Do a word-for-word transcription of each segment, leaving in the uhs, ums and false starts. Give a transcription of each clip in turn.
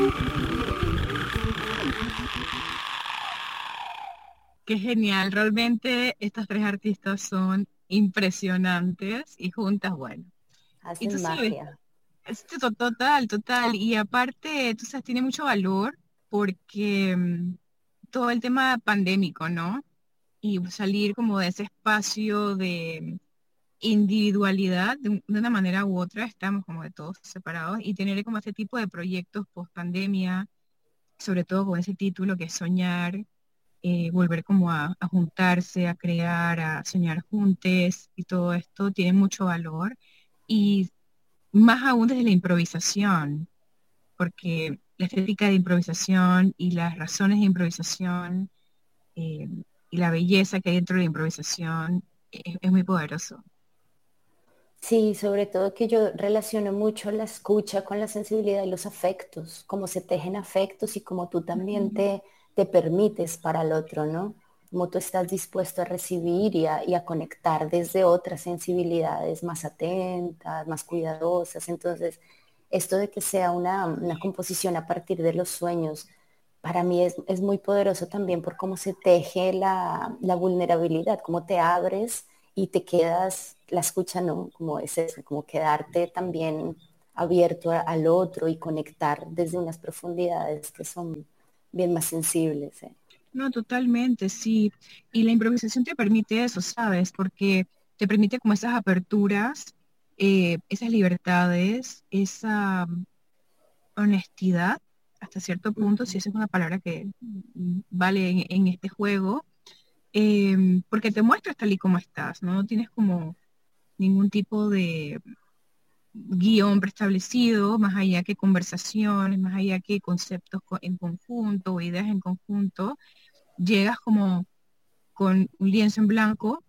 Qué genial, realmente estas tres artistas son impresionantes y juntas, bueno. Y tú Hacen sabes, magia. es to- total, total. Y aparte, tú sabes, tiene mucho valor porque mm, todo el tema pandémico, ¿no? Y salir como de ese espacio de individualidad, de, un- de una manera u otra, estamos como de todos separados, y tener como este tipo de proyectos post pandemia, sobre todo con ese título que es Soñar, eh, volver como a, a juntarse, a crear, a soñar juntos, y todo esto tiene mucho valor. Y más aún desde la improvisación, porque la estética de improvisación y las razones de improvisación, eh, y la belleza que hay dentro de la improvisación es, es muy poderoso. Sí, sobre todo que yo relaciono mucho la escucha con la sensibilidad y los afectos, cómo se tejen afectos y cómo tú también Ujú. te, te permites para el otro, ¿no? Cómo tú estás dispuesto a recibir y a, y a conectar desde otras sensibilidades más atentas, más cuidadosas. Entonces, esto de que sea una, una composición a partir de los sueños, para mí es, es muy poderoso también por cómo se teje la, la vulnerabilidad, cómo te abres y te quedas, la escucha, ¿no? Como es eso, como quedarte también abierto a- al otro y conectar desde unas profundidades que son bien más sensibles. ¿Eh? No, totalmente, sí. Y la improvisación te permite eso, ¿sabes? Porque te permite como esas aperturas, eh, esas libertades, esa mm, honestidad, hasta cierto punto, si Ujú. esa es una palabra que mm, vale en, en este juego, em, porque te muestras tal y como estás, ¿no? No tienes como ningún tipo de guión preestablecido, más allá que conversaciones, más allá que conceptos co- en conjunto o ideas en conjunto, llegas como con un lienzo en blanco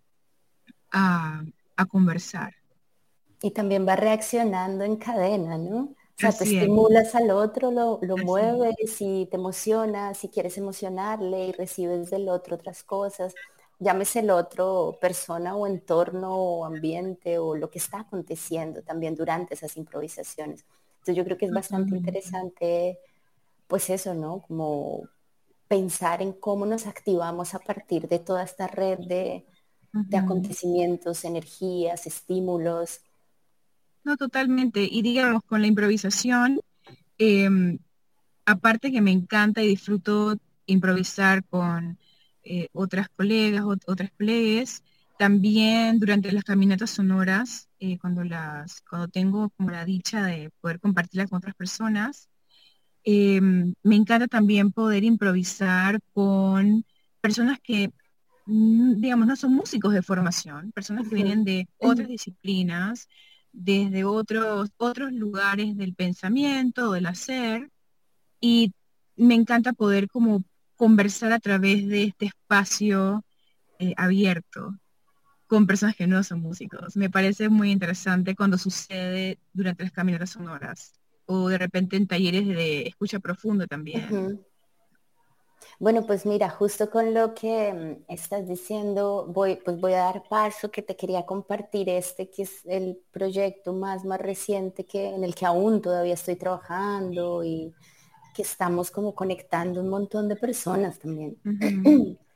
a, a conversar. Y también va reaccionando en cadena, ¿no? O sea, te Así es, estimulas al otro, lo, lo así es. mueves y te emocionas, si quieres emocionarle y recibes del otro otras cosas, llámese el otro persona o entorno o ambiente o lo que está aconteciendo también durante esas improvisaciones. Entonces yo creo que es bastante Totalmente. interesante, pues eso, ¿no? Como pensar en cómo nos activamos a partir de toda esta red de, de Ujú. acontecimientos, energías, estímulos. No, totalmente. Y digamos, con la improvisación, em, aparte que me encanta y disfruto improvisar con eh, otras colegas, ot- otras colegas, también durante las caminatas sonoras, eh, cuando las, cuando tengo como la dicha de poder compartirlas con otras personas, em, me encanta también poder improvisar con personas que, mm, digamos, no son músicos de formación, personas que Ujú. vienen de otras disciplinas, desde otros, otros lugares del pensamiento, del hacer, y me encanta poder como conversar a través de este espacio eh, abierto con personas que no son músicos. Me parece muy interesante cuando sucede durante las caminatas sonoras o de repente en talleres de escucha profunda también. Ujú. Bueno, pues mira, justo con lo que mm, estás diciendo, voy, pues voy a dar paso que te quería compartir este, que es el proyecto más, más reciente que, en el que aún todavía estoy trabajando y que estamos como conectando un montón de personas también. Ujú.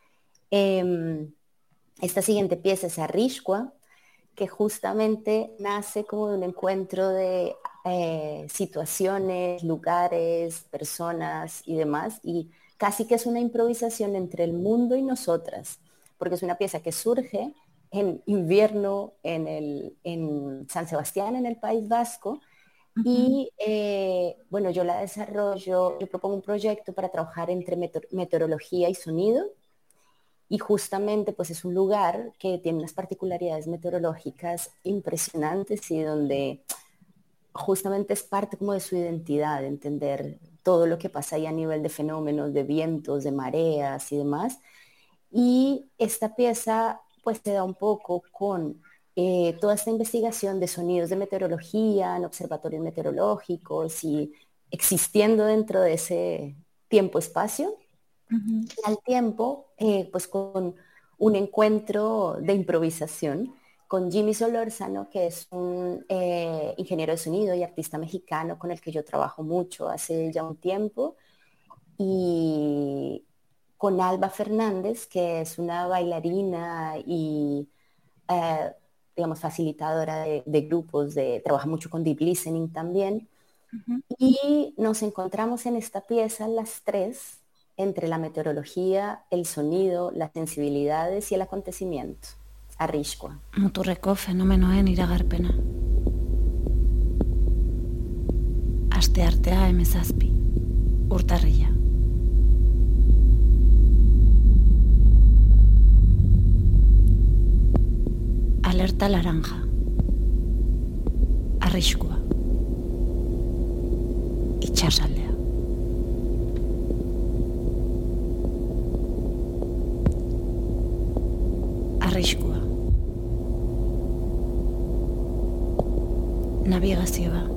Em, Esta siguiente pieza es Arishqua, que justamente nace como de un encuentro de eh, situaciones, lugares, personas y demás, y casi que es una improvisación entre el mundo y nosotras, porque es una pieza que surge en invierno en, el, en San Sebastián, en el País Vasco, Ujú. y eh, bueno, yo la desarrollo, yo propongo un proyecto para trabajar entre meteor- meteorología y sonido, y justamente pues es un lugar que tiene unas particularidades meteorológicas impresionantes y donde justamente es parte como de su identidad, entender todo lo que pasa ahí a nivel de fenómenos, de vientos, de mareas y demás. Y esta pieza pues se da un poco con eh, toda esta investigación de sonidos de meteorología en observatorios meteorológicos y existiendo dentro de ese tiempo-espacio Ujú. al tiempo, eh, pues con un encuentro de improvisación con Jimmy Solórzano, que es un eh, ingeniero de sonido y artista mexicano con el que yo trabajo mucho hace ya un tiempo, y con Alba Fernández, que es una bailarina y, eh, digamos, facilitadora de, de grupos, de, trabaja mucho con deep listening también. Ujú. Y nos encontramos en esta pieza las tres, entre la meteorología, el sonido, las sensibilidades y el acontecimiento. Arriskua. Muturreko fenomenoen iragarpena. Aste artea emezazpi. Urtarrila. Alerta laranja. Arriskua. Itxasaldea. Arriskua. Navigazioa.